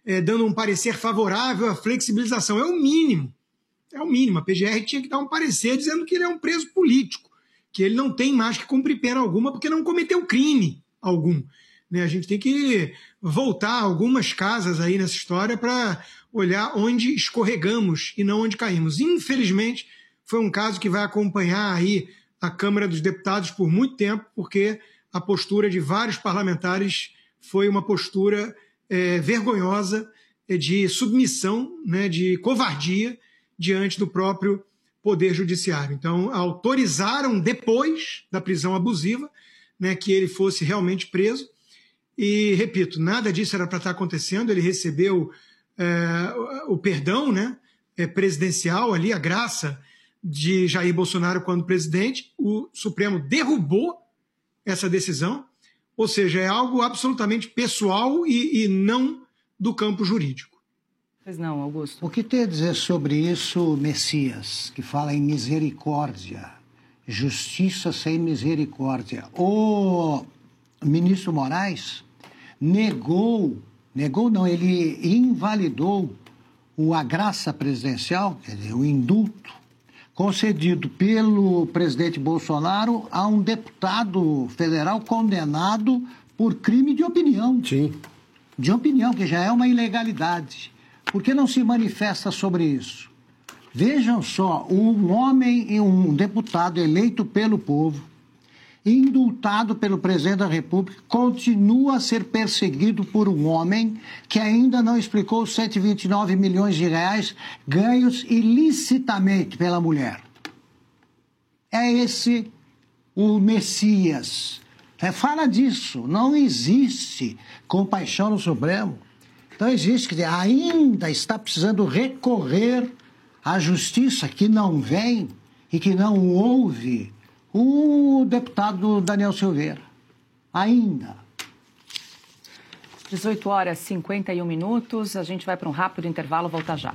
dando um parecer favorável à flexibilização. É o mínimo. É o mínimo. A PGR tinha que dar um parecer dizendo que ele é um preso político, que ele não tem mais que cumprir pena alguma porque não cometeu crime algum. A gente tem que voltar algumas casas aí nessa história para olhar onde escorregamos e não onde caímos. Infelizmente, foi um caso que vai acompanhar aí a Câmara dos Deputados por muito tempo, porque a postura de vários parlamentares foi uma postura vergonhosa de submissão, de covardia diante do próprio Poder Judiciário. Então, autorizaram depois da prisão abusiva, que ele fosse realmente preso. E, repito, nada disso era para estar acontecendo. Ele recebeu o perdão presidencial, ali, a graça de Jair Bolsonaro quando presidente. O Supremo derrubou essa decisão, ou seja, é algo absolutamente pessoal e não do campo jurídico. Pois não, Augusto. O que tem a dizer sobre isso Messias, que fala em misericórdia, justiça sem misericórdia? O ministro Moraes ele invalidou a graça presidencial, quer dizer, o indulto, concedido pelo presidente Bolsonaro a um deputado federal condenado por crime de opinião. Sim. De opinião, que já é uma ilegalidade. Por que não se manifesta sobre isso? Vejam só, um homem e um deputado eleito pelo povo, indultado pelo presidente da República, continua a ser perseguido por um homem que ainda não explicou os 129 milhões de reais ganhos ilicitamente pela mulher. É esse o Messias. Fala disso. Não existe compaixão no Supremo. Não existe. Quer dizer, ainda está precisando recorrer à justiça que não vem e que não ouve o deputado Daniel Silveira. Ainda. 18h51. A gente vai para um rápido intervalo, volta já.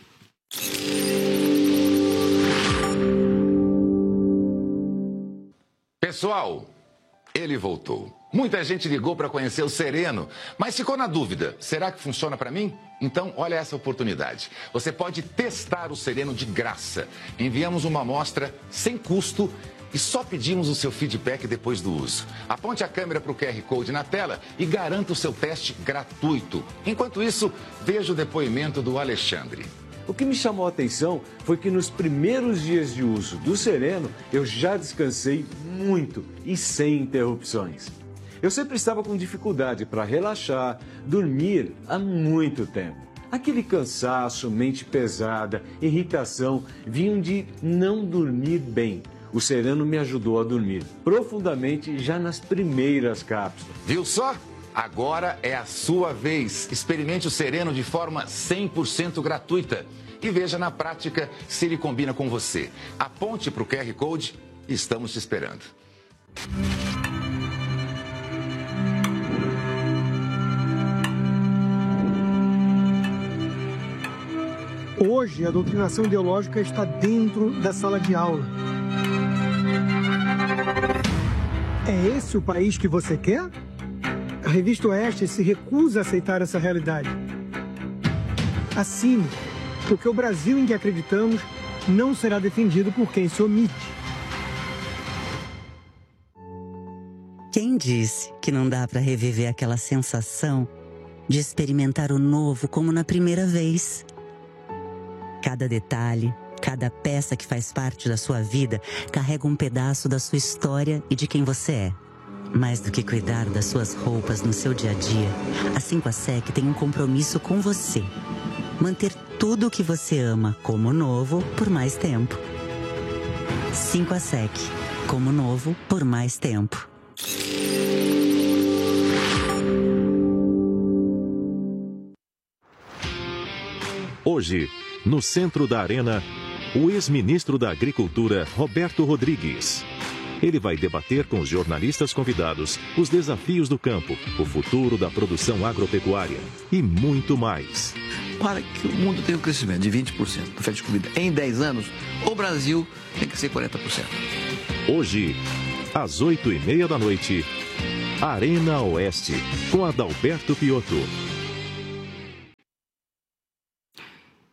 Pessoal, ele voltou. Muita gente ligou para conhecer o Sereno, mas ficou na dúvida. Será que funciona para mim? Então, olha essa oportunidade. Você pode testar o Sereno de graça. Enviamos uma amostra sem custo e só pedimos o seu feedback depois do uso. Aponte a câmera para o QR Code na tela e garanta o seu teste gratuito. Enquanto isso, veja o depoimento do Alexandre. O que me chamou a atenção foi que nos primeiros dias de uso do Sereno, eu já descansei muito e sem interrupções. Eu sempre estava com dificuldade para relaxar, dormir há muito tempo. Aquele cansaço, mente pesada, irritação, vinham de não dormir bem. O Sereno me ajudou a dormir profundamente já nas primeiras cápsulas. Viu só? Agora é a sua vez. Experimente o Sereno de forma 100% gratuita e veja na prática se ele combina com você. Aponte para o QR Code e estamos te esperando. Hoje, a doutrinação ideológica está dentro da sala de aula. É esse o país que você quer? A revista Oeste se recusa a aceitar essa realidade. Assine, porque o Brasil em que acreditamos não será defendido por quem se omite. Quem disse que não dá para reviver aquela sensação de experimentar o novo como na primeira vez? Cada detalhe, cada peça que faz parte da sua vida carrega um pedaço da sua história e de quem você é. Mais do que cuidar das suas roupas no seu dia a dia, a 5ASEC tem um compromisso com você. Manter tudo o que você ama como novo por mais tempo. 5ASEC, como novo por mais tempo. Hoje, no centro da arena, o ex-ministro da Agricultura, Roberto Rodrigues. Ele vai debater com os jornalistas convidados os desafios do campo, o futuro da produção agropecuária e muito mais. Para que o mundo tenha um crescimento de 20% do oferta de comida em 10 anos, o Brasil tem que ser 40%. Hoje, às 20h30, Arena Oeste, com Adalberto Piotto.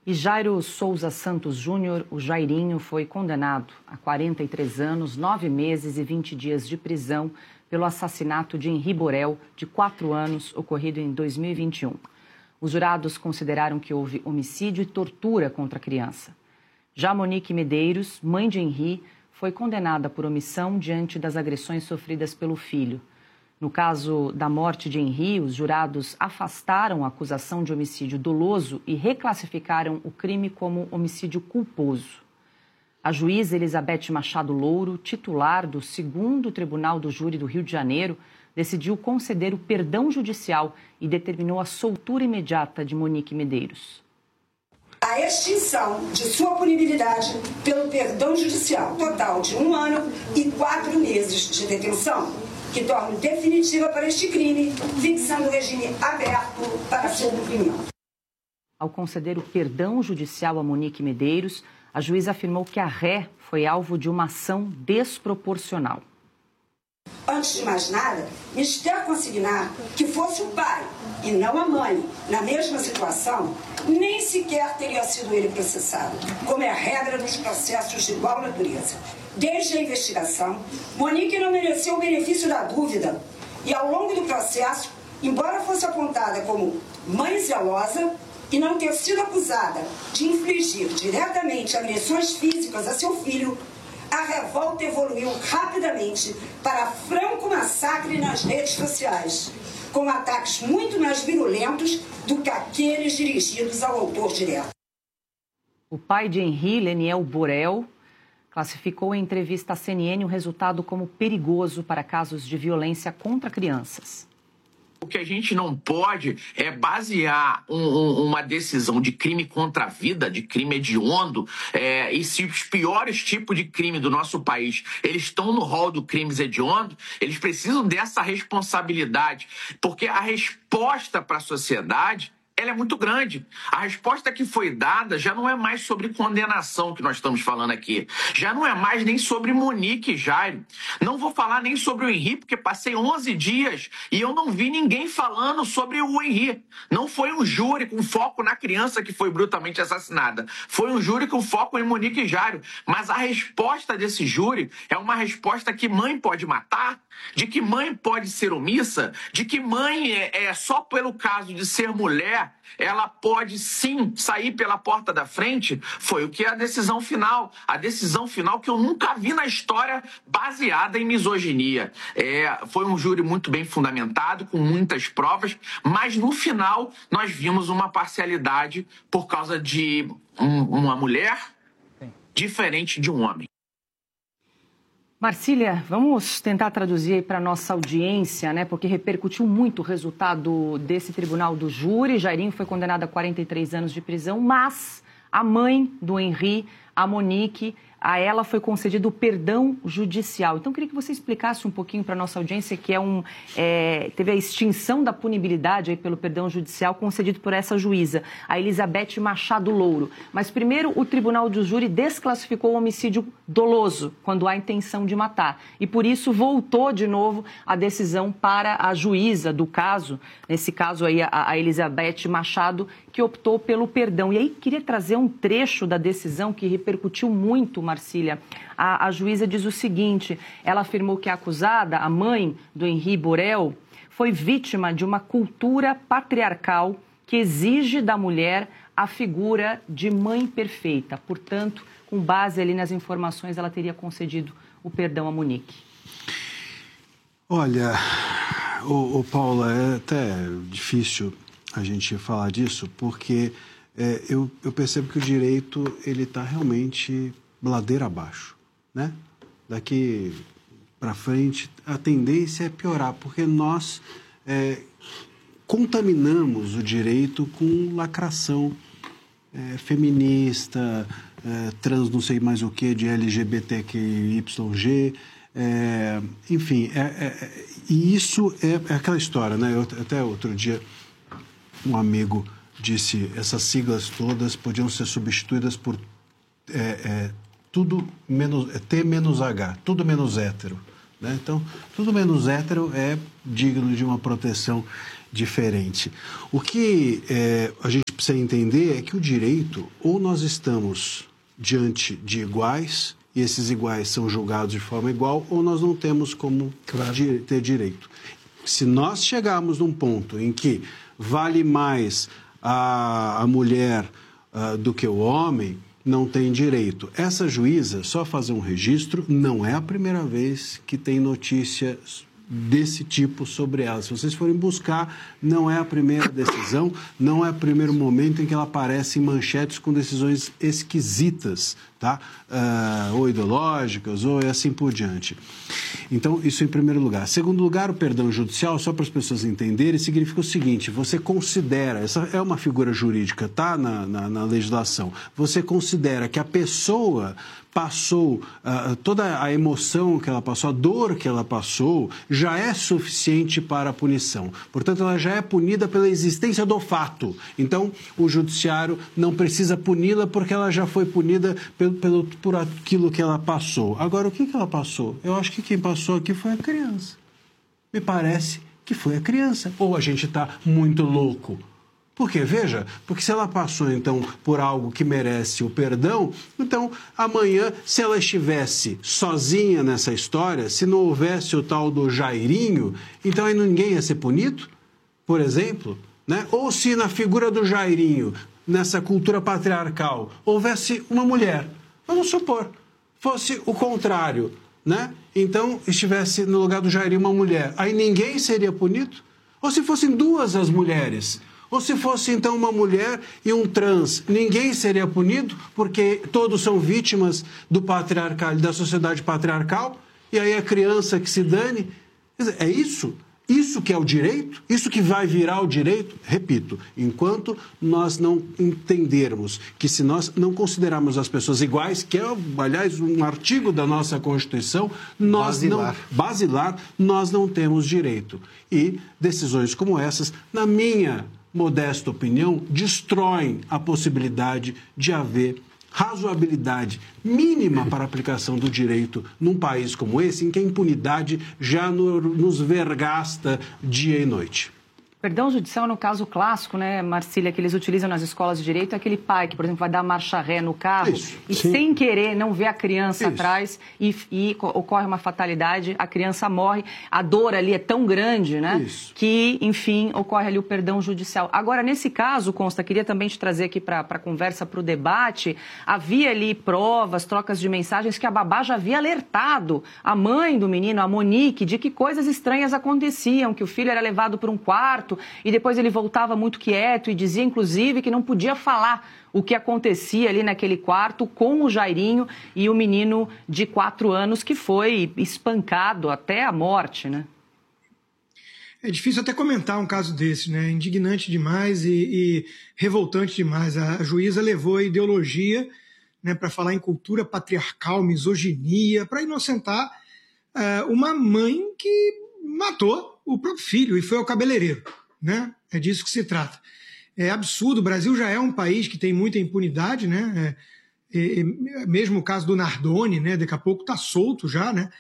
E Jairo Souza Santos Júnior, o Jairinho, foi condenado a 43 anos, 9 meses e 20 dias de prisão pelo assassinato de Henri Borel, de 4 anos, ocorrido em 2021. Os jurados consideraram que houve homicídio e tortura contra a criança. Já Monique Medeiros, mãe de Henri, foi condenada por omissão diante das agressões sofridas pelo filho. No caso da morte de Henri, os jurados afastaram a acusação de homicídio doloso e reclassificaram o crime como homicídio culposo. A juíza Elizabeth Machado Louro, titular do 2º Tribunal do Júri do Rio de Janeiro, decidiu conceder o perdão judicial e determinou a soltura imediata de Monique Medeiros. A extinção de sua punibilidade pelo perdão judicial, total de 1 ano e 4 meses de detenção, que torna definitiva para este crime, fixando o regime aberto para seu cumprimento. Ao conceder o perdão judicial a Monique Medeiros, a juíza afirmou que a ré foi alvo de uma ação desproporcional. Antes de mais nada, me quer consignar que fosse o pai e não a mãe, na mesma situação, nem sequer teria sido ele processado, como é a regra dos processos de igual natureza. Desde a investigação, Monique não mereceu o benefício da dúvida e, ao longo do processo, embora fosse apontada como mãe zelosa e não ter sido acusada de infligir diretamente agressões físicas a seu filho, a revolta evoluiu rapidamente para franco massacre nas redes sociais, com ataques muito mais virulentos do que aqueles dirigidos ao autor direto. O pai de Henri, Leniel Borel, classificou em entrevista à CNN o resultado como perigoso para casos de violência contra crianças. O que a gente não pode é basear uma decisão de crime contra a vida, de crime hediondo, e se os piores tipos de crime do nosso país eles estão no rol do crimes hediondo, eles precisam dessa responsabilidade, porque a resposta para a sociedade ela é muito grande. A resposta que foi dada já não é mais sobre condenação que nós estamos falando aqui. Já não é mais nem sobre Monique e Jairo. Não vou falar nem sobre o Henri, porque passei 11 dias e eu não vi ninguém falando sobre o Henri. Não foi um júri com foco na criança que foi brutalmente assassinada. Foi um júri com foco em Monique e Jairo. Mas a resposta desse júri é uma resposta que mãe pode matar, de que mãe pode ser omissa, de que mãe só pelo caso de ser mulher ela pode sim sair pela porta da frente. Foi o que é a decisão final que eu nunca vi na história baseada em misoginia. Foi um júri muito bem fundamentado, com muitas provas, mas no final nós vimos uma parcialidade por causa de uma mulher diferente de um homem. Marcília, vamos tentar traduzir aí para a nossa audiência, né? Porque repercutiu muito o resultado desse tribunal do júri. Jairinho foi condenado a 43 anos de prisão, mas a mãe do Henri, a Monique, a ela foi concedido o perdão judicial. Então, eu queria que você explicasse um pouquinho para a nossa audiência que teve a extinção da punibilidade aí pelo perdão judicial concedido por essa juíza, a Elizabeth Machado Louro. Mas, primeiro, o Tribunal do Júri desclassificou o homicídio doloso, quando há intenção de matar. E, por isso, voltou de novo a decisão para a juíza do caso, nesse caso aí, a Elizabeth Machado, que optou pelo perdão. E aí, queria trazer um trecho da decisão que repercutiu muito, Marcília. A juíza diz o seguinte: ela afirmou que a acusada, a mãe do Henri Borel, foi vítima de uma cultura patriarcal que exige da mulher a figura de mãe perfeita. Portanto, com base ali nas informações, ela teria concedido o perdão a Monique. Olha, Paula, é até difícil a gente falar disso, porque eu percebo que o direito ele está realmente ladeira abaixo, né? Daqui para frente, a tendência é piorar, porque nós contaminamos o direito com lacração feminista, trans não sei mais o que, de LGBTQIYG, enfim, e isso é aquela história, né? Até outro dia um amigo disse, essas siglas todas podiam ser substituídas por tudo menos T menos H, tudo menos hétero, né? Então, tudo menos hétero é digno de uma proteção diferente. O que a gente precisa entender é que o direito, ou nós estamos diante de iguais, e esses iguais são julgados de forma igual, ou nós não temos como ter direito. Se nós chegarmos num ponto em que vale mais a mulher do que o homem, não tem direito. Essa juíza, só fazer um registro, não é a primeira vez que tem notícia desse tipo sobre ela. Se vocês forem buscar, não é a primeira decisão, não é o primeiro momento em que ela aparece em manchetes com decisões esquisitas, tá? Ou ideológicas, ou assim por diante. Então, isso em primeiro lugar. Segundo lugar, o perdão judicial, só para as pessoas entenderem, significa o seguinte: você considera, essa é uma figura jurídica, tá? Na legislação, você considera que a pessoa passou, toda a emoção que ela passou, a dor que ela passou, já é suficiente para a punição. Portanto, ela já é punida pela existência do fato. Então, o judiciário não precisa puni-la porque ela já foi punida por aquilo que ela passou. Agora, o que ela passou? Eu acho que quem passou aqui foi a criança. Me parece que foi a criança. Ou a gente está muito louco. Por quê? Veja, porque se ela passou, então, por algo que merece o perdão, então, amanhã, se ela estivesse sozinha nessa história, se não houvesse o tal do Jairinho, então aí ninguém ia ser punido, por exemplo, né? Ou se na figura do Jairinho, nessa cultura patriarcal, houvesse uma mulher, vamos supor, fosse o contrário, né? Então, estivesse no lugar do Jairinho uma mulher, aí ninguém seria punido? Ou se fossem duas as mulheres? Ou se fosse, então, uma mulher e um trans, ninguém seria punido, porque todos são vítimas do patriarcal, da sociedade patriarcal, e aí a criança que se dane. Quer dizer, é isso? Isso que é o direito? Isso que vai virar o direito? Repito, enquanto nós não entendermos que se nós não considerarmos as pessoas iguais, que é, aliás, um artigo da nossa Constituição, basilar, nós não temos direito. E decisões como essas, na minha modesta opinião, destroem a possibilidade de haver razoabilidade mínima para a aplicação do direito num país como esse, em que a impunidade já nos vergasta dia e noite. Perdão judicial, no caso clássico, né, Marcília, que eles utilizam nas escolas de direito, é aquele pai que, por exemplo, vai dar marcha ré no carro e sem querer não vê a criança atrás e ocorre uma fatalidade, a criança morre, a dor ali é tão grande, né, que, enfim, ocorre ali o perdão judicial. Agora, nesse caso, Consta, queria também te trazer aqui para a conversa, para o debate, havia ali provas, trocas de mensagens que a babá já havia alertado a mãe do menino, a Monique, de que coisas estranhas aconteciam, que o filho era levado para um quarto e depois ele voltava muito quieto e dizia, inclusive, que não podia falar o que acontecia ali naquele quarto com o Jairinho e o menino de 4 anos que foi espancado até a morte, né? É difícil até comentar um caso desse, né? Indignante demais e revoltante demais. A juíza levou a ideologia, né, para falar em cultura patriarcal, misoginia, para inocentar uma mãe que matou o próprio filho e foi ao cabeleireiro. Né? É disso que se trata. É absurdo, o Brasil já é um país que tem muita impunidade, né? Mesmo o caso do Nardoni, né? Daqui a pouco está solto já, né?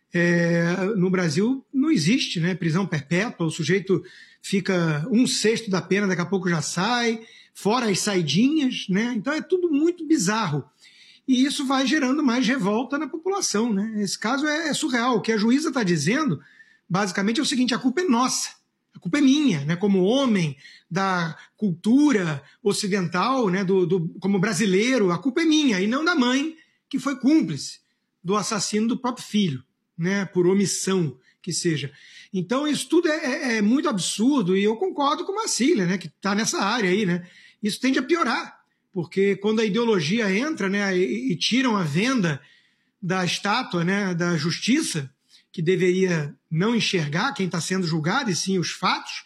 No Brasil não existe, né, prisão perpétua, o sujeito fica 1/6 da pena, daqui a pouco já sai, fora as saidinhas, né? Então é tudo muito bizarro. E isso vai gerando mais revolta na população, né? Esse caso é surreal. O que a juíza está dizendo, basicamente, é o seguinte: a culpa é nossa. A culpa é minha, né? Como homem da cultura ocidental, né? Como brasileiro, a culpa é minha e não da mãe, que foi cúmplice do assassino do próprio filho, né? Por omissão que seja. Então, isso tudo é muito absurdo e eu concordo com a Marcília, né? Que está nessa área aí, né? Isso tende a piorar, porque quando a ideologia entra, né? E tiram a venda da estátua, né? Da justiça, que deveria não enxergar quem está sendo julgado, e sim os fatos,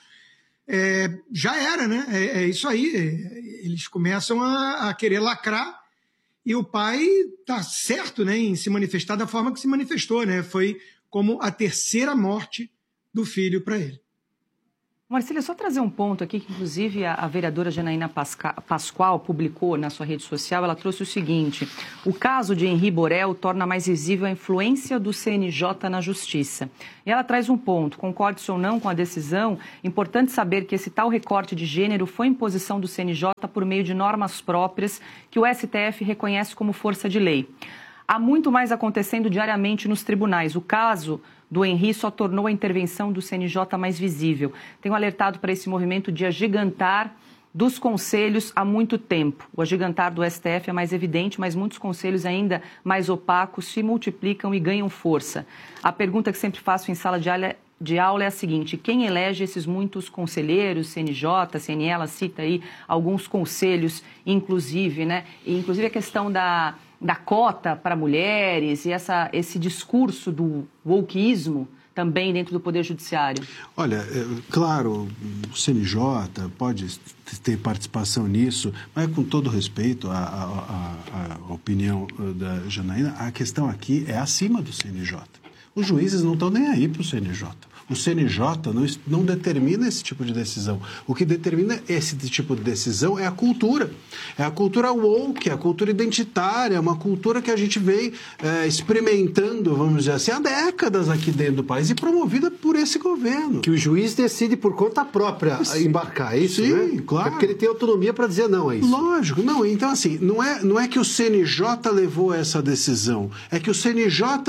já era, né? É isso aí. Eles começam a querer lacrar e o pai está certo, né, em se manifestar da forma que se manifestou, né? Foi como a terceira morte do filho para ele. Marcília, só trazer um ponto aqui que, inclusive, a vereadora Janaína Pascoal publicou na sua rede social. Ela trouxe o seguinte: o caso de Henri Borel torna mais visível a influência do CNJ na justiça. E ela traz um ponto: concorde-se ou não com a decisão, importante saber que esse tal recorte de gênero foi imposição do CNJ por meio de normas próprias que o STF reconhece como força de lei. Há muito mais acontecendo diariamente nos tribunais. O caso do Henri só tornou a intervenção do CNJ mais visível. Tenho alertado para esse movimento de agigantar dos conselhos há muito tempo. O agigantar do STF é mais evidente, mas muitos conselhos ainda mais opacos se multiplicam e ganham força. A pergunta que sempre faço em sala de aula é a seguinte: quem elege esses muitos conselheiros, CNJ, CNE, ela cita aí alguns conselhos, inclusive, né? E, inclusive a questão da cota para mulheres e esse discurso do wokeismo também dentro do Poder Judiciário? Olha, claro, o CNJ pode ter participação nisso, mas com todo respeito à opinião da Janaína, a questão aqui é acima do CNJ. Os juízes não estão nem aí para o CNJ. O CNJ não determina esse tipo de decisão. O que determina esse tipo de decisão é a cultura. É a cultura woke, a cultura identitária, uma cultura que a gente vem experimentando, vamos dizer assim, há décadas aqui dentro do país e promovida por esse governo. Que o juiz decide por conta própria embarcar, é isso, sim, né? Claro. É porque ele tem autonomia para dizer não, é isso. Lógico. Não, então assim, não é que o CNJ levou essa decisão, é que o CNJ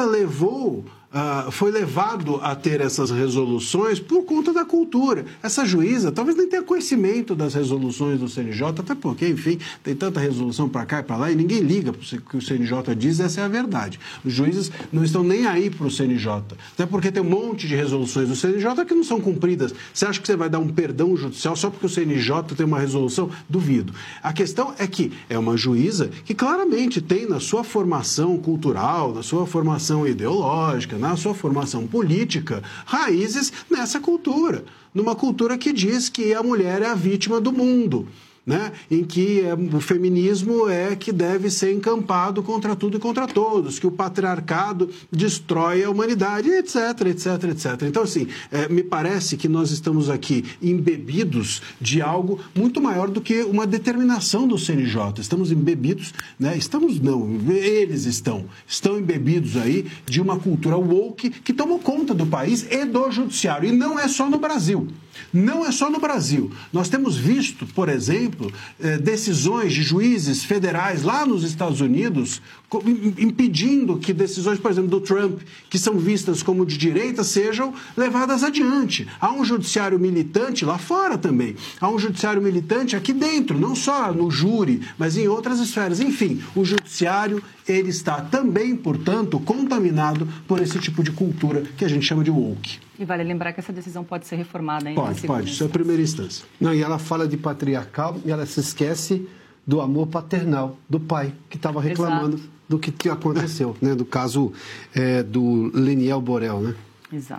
foi levado a ter essas resoluções por conta da cultura. Essa juíza talvez nem tenha conhecimento das resoluções do CNJ, até porque, enfim, tem tanta resolução para cá e para lá e ninguém liga para o que o CNJ diz, essa é a verdade. Os juízes não estão nem aí para o CNJ, até porque tem um monte de resoluções do CNJ que não são cumpridas. Você acha que você vai dar um perdão judicial só porque o CNJ tem uma resolução? Duvido. A questão é que é uma juíza que claramente tem na sua formação cultural, na sua formação ideológica, na sua formação política, raízes nessa cultura. Numa cultura que diz que a mulher é a vítima do mundo, né? Em que o feminismo é que deve ser encampado contra tudo e contra todos, que o patriarcado destrói a humanidade, etc, etc, etc. Então, assim, me parece que nós estamos aqui embebidos de algo muito maior do que uma determinação do CNJ. Estamos embebidos, né? Eles estão embebidos aí de uma cultura woke que tomou conta do país e do judiciário. E não é só no Brasil. Não é só no Brasil. Nós temos visto, por exemplo, decisões de juízes federais lá nos Estados Unidos impedindo que decisões, por exemplo, do Trump, que são vistas como de direita, sejam levadas adiante. Há um judiciário militante lá fora também. Há um judiciário militante aqui dentro, não só no júri, mas em outras esferas. Enfim, o judiciário, ele está também, portanto, contaminado por esse tipo de cultura que a gente chama de woke. E vale lembrar que essa decisão pode ser reformada ainda. Pode, isso é a primeira instância. Não, e ela fala de patriarcal e ela se esquece do amor paternal do pai, que estava reclamando do que aconteceu, né? Do caso do Leniel Borel, né? Exato.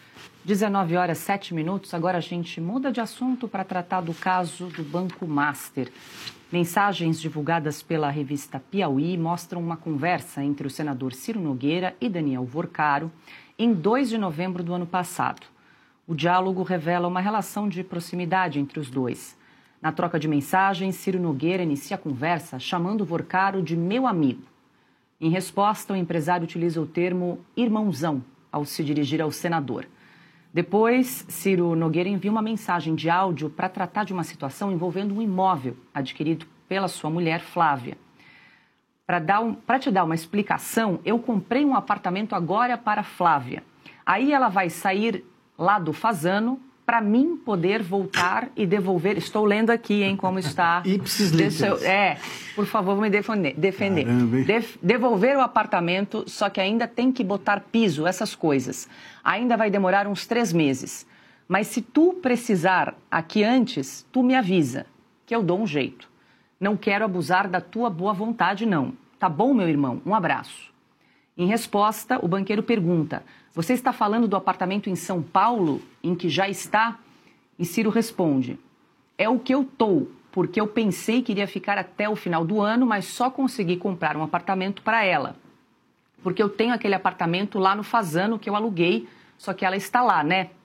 19h07, agora a gente muda de assunto para tratar do caso do Banco Master. Mensagens divulgadas pela revista Piauí mostram uma conversa entre o senador Ciro Nogueira e Daniel Vorcaro em 2 de novembro do ano passado. O diálogo revela uma relação de proximidade entre os dois. Na troca de mensagens, Ciro Nogueira inicia a conversa chamando Vorcaro de meu amigo. Em resposta, o empresário utiliza o termo irmãozão ao se dirigir ao senador. Depois, Ciro Nogueira envia uma mensagem de áudio para tratar de uma situação envolvendo um imóvel adquirido pela sua mulher, Flávia. Para te dar uma explicação, eu comprei um apartamento agora para Flávia. Aí ela vai sair lá do Fasano para mim poder voltar e devolver. Estou lendo aqui, hein, como está. Ipsis literis. Por favor, me defender. Devolver o apartamento, só que ainda tem que botar piso, essas coisas. Ainda vai demorar uns 3 meses. Mas se tu precisar aqui antes, tu me avisa, que eu dou um jeito. Não quero abusar da tua boa vontade, não. Tá bom, meu irmão? Um abraço. Em resposta, o banqueiro pergunta: você está falando do apartamento em São Paulo, em que já está? E Ciro responde: é o que eu tô, porque eu pensei que iria ficar até o final do ano, mas só consegui comprar um apartamento para ela. Porque eu tenho aquele apartamento lá no Fasano que eu aluguei, só que ela está lá, né?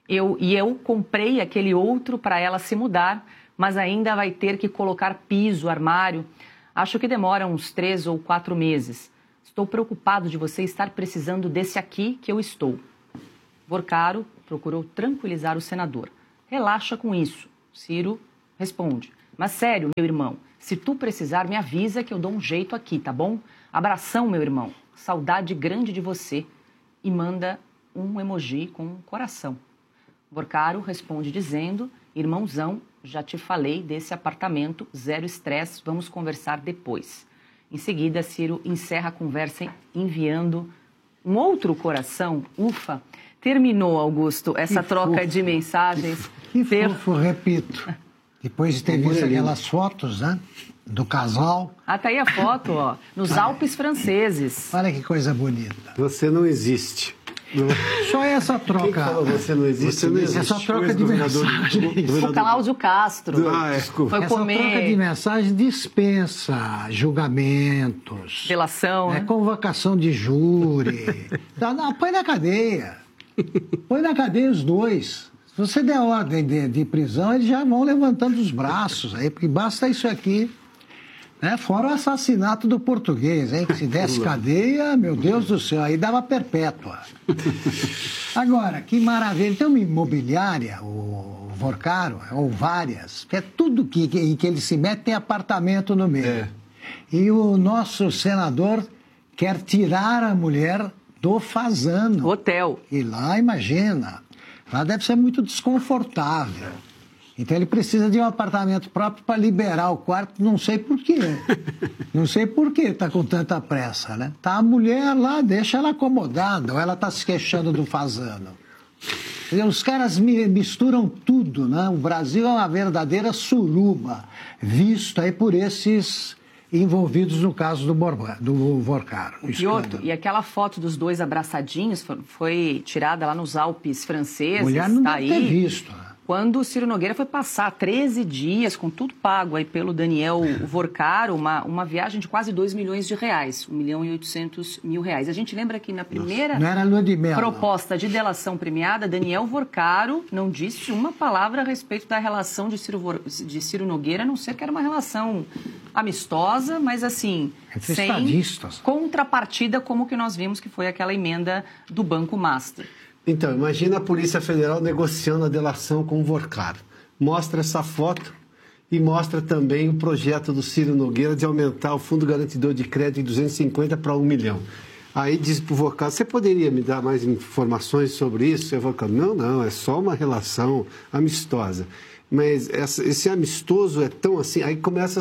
Eu comprei aquele outro para ela se mudar, mas ainda vai ter que colocar piso, armário. Acho que demora uns 3 ou 4 meses. Estou preocupado de você estar precisando desse aqui que eu estou. Vorcaro procurou tranquilizar o senador. Relaxa com isso. Ciro responde. Mas sério, meu irmão, se tu precisar, me avisa que eu dou um jeito aqui, tá bom? Abração, meu irmão. Saudade grande de você. E manda um emoji com um coração. Vorcaro responde dizendo, irmãozão, já te falei desse apartamento, zero estresse, vamos conversar depois. Em seguida, Ciro encerra a conversa enviando um outro coração. Ufa, terminou, Augusto, essa troca de mensagens. Que fofo, repito. Depois de ter visto aquelas fotos, né, do casal. Tá aí a foto, ó, nos Alpes franceses. Olha que coisa bonita. Você não existe. Só essa troca. Quem falou você não existe? Você não existe. Essa troca de mensagens. O Cláudio Castro. Desculpa. Essa troca de mensagem dispensa julgamentos. Delação, né? Convocação de júri. Põe na cadeia. Põe na cadeia os dois. Se você der ordem de prisão, eles já vão levantando os braços aí, porque basta isso aqui. Né? Fora o assassinato do português, hein? Que se desse cadeia, meu Deus do céu, aí dava perpétua. Agora, que maravilha. Tem uma imobiliária, o Vorcaro, ou várias, que é tudo em que ele se mete tem apartamento no meio. E o nosso senador quer tirar a mulher do Fazano. Hotel. E lá, imagina, lá deve ser muito desconfortável. Então ele precisa de um apartamento próprio para liberar o quarto, não sei por quê. Não sei por que está com tanta pressa, né? Tá a mulher lá, deixa ela acomodada, ou ela está se queixando do Fazano. Os caras misturam tudo, né? O Brasil é uma verdadeira suruba, visto aí por esses envolvidos no caso do Vorcaro. E aquela foto dos dois abraçadinhos foi tirada lá nos Alpes franceses. Mulher não deve ter visto, né? Quando o Ciro Nogueira foi passar 13 dias, com tudo pago aí pelo Daniel Vorcaro, uma viagem de quase R$2 milhões, R$1.800.000. A gente lembra que na primeira proposta de delação premiada, Daniel Vorcaro não disse uma palavra a respeito da relação de Ciro Nogueira, a não ser que era uma relação amistosa, mas assim, sem contrapartida, como que nós vimos que foi aquela emenda do Banco Master. Então, imagina a Polícia Federal negociando a delação com o Vorcaro. Mostra essa foto e mostra também o projeto do Ciro Nogueira de aumentar o Fundo Garantidor de Crédito de 250 para 1 milhão. Aí diz para o Vorcaro, você poderia me dar mais informações sobre isso? E o Vorcaro, não, é só uma relação amistosa. Mas esse amistoso é tão assim, aí começa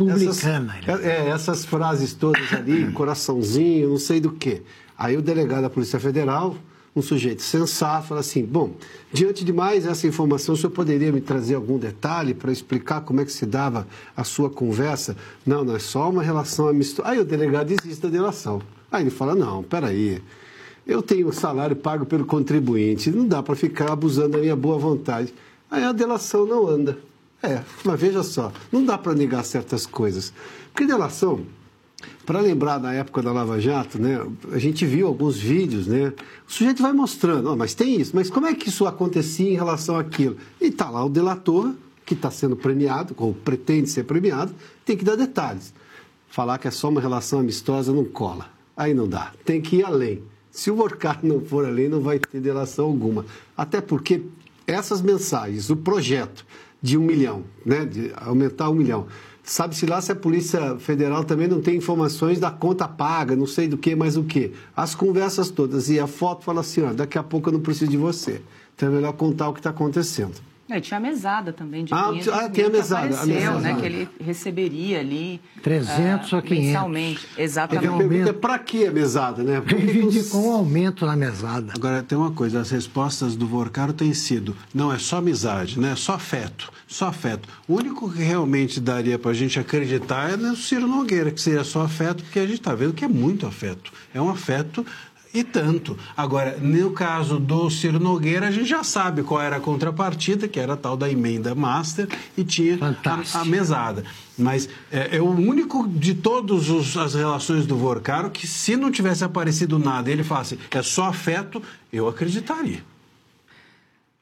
essas frases todas ali, coraçãozinho, não sei do quê. Aí o delegado da Polícia Federal, um sujeito sensato, fala assim, bom, diante de mais essa informação, o senhor poderia me trazer algum detalhe para explicar como é que se dava a sua conversa? Não é só uma relação amistosa. Aí o delegado desiste da delação. Aí ele fala, não, peraí, eu tenho salário pago pelo contribuinte, não dá para ficar abusando da minha boa vontade. Aí a delação não anda. Mas veja só, não dá para negar certas coisas. Porque delação... Para lembrar da época da Lava Jato, né, a gente viu alguns vídeos, né, o sujeito vai mostrando, mas tem isso, mas como é que isso acontecia em relação àquilo? E está lá o delator, que está sendo premiado, ou pretende ser premiado, tem que dar detalhes. Falar que é só uma relação amistosa não cola, aí não dá, tem que ir além. Se o Vorcaro não for além, não vai ter delação alguma. Até porque essas mensagens, o projeto de 1 milhão, né, de aumentar 1 milhão, sabe-se lá se a Polícia Federal também não tem informações da conta paga, não sei do que, mais o que. As conversas todas. E a foto fala assim, daqui a pouco eu não preciso de você. Então é melhor contar o que está acontecendo. E tinha a mesada também de 500 tem a mesada. Apareceu, né, que ele receberia ali 300 a 500. Mensalmente. Exatamente. A pergunta é para que a mesada, né? Reivindicou um aumento na mesada. Agora, tem uma coisa, as respostas do Vorcaro têm sido, não é só amizade, né? Só afeto. O único que realmente daria para a gente acreditar é no Ciro Nogueira, que seria só afeto, porque a gente está vendo que é muito afeto. É um afeto... E tanto. Agora, no caso do Ciro Nogueira, a gente já sabe qual era a contrapartida, que era a tal da emenda master, e tinha a mesada. Mas é o único de todas as relações do Vorcaro que, se não tivesse aparecido nada, ele falasse, é só afeto, eu acreditaria.